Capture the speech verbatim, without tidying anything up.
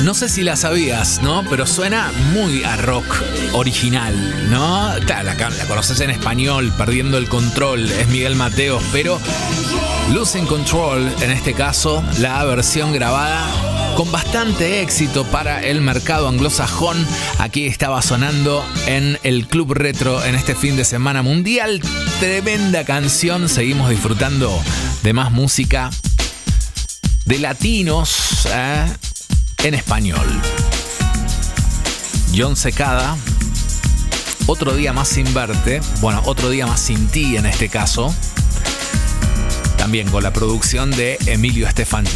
no sé si la sabías, ¿no? Pero suena muy a rock original, ¿no? Claro, la, la conoces en español, Perdiendo el Control, es Miguel Mateos, pero Losing Control, en este caso, la versión grabada con bastante éxito para el mercado anglosajón. Aquí estaba sonando en el Club Retro en este fin de semana mundial. Tremenda canción. Seguimos disfrutando de más música de latinos eh, en español. Jon Secada, Otro día más sin verte. Bueno, Otro día más sin ti en este caso. También con la producción de Emilio Estefan,